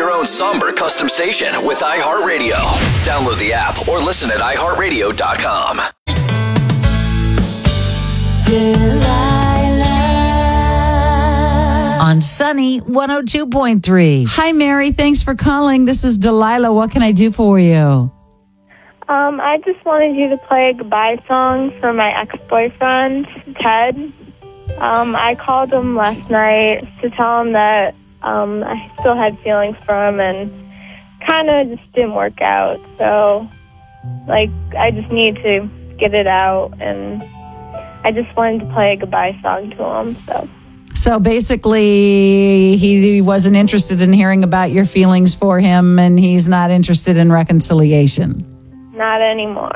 your own somber custom station with iHeartRadio. Download the app or listen at iHeartRadio.com. On Sunny 102.3. Hi, Mary. Thanks for calling. This is Delilah. What can I do for you? I just wanted you to play a goodbye song for my ex-boyfriend, Ted. I called him last night to tell him that I still had feelings for him and kind of just didn't work out. So, I just need to get it out, and I just wanted to play a goodbye song to him, So basically, he wasn't interested in hearing about your feelings for him, and he's not interested in reconciliation. Not anymore.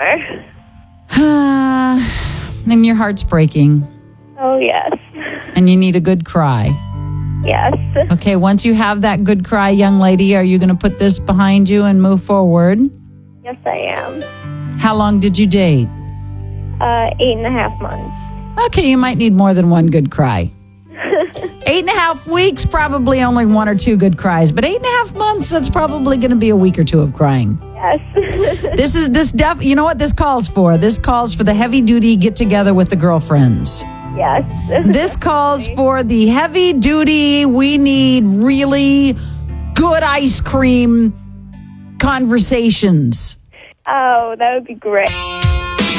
And your heart's breaking. Oh, yes. And you need a good cry. Yes. Okay, once you have that good cry, young lady, are you going to put this behind you and move forward? Yes, I am. How long did you date? 8.5 months. Okay, you might need more than one good cry. 8.5 weeks, probably only 1 or 2 good cries. But 8.5 months, that's probably going to be a week or 2 of crying. Yes. You know what this calls for? This calls for the heavy-duty get-together with the girlfriends. Yes. This calls for the heavy-duty, we need really good ice cream conversations. Oh, that would be great.